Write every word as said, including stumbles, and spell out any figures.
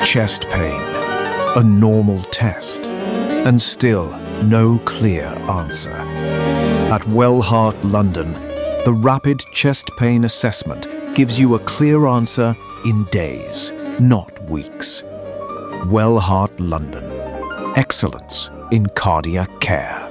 chest pain, a normal test, and still no clear answer. At Wellheart London, the rapid chest pain assessment gives you a clear answer in days, not weeks. Wellheart London. Excellence in cardiac care.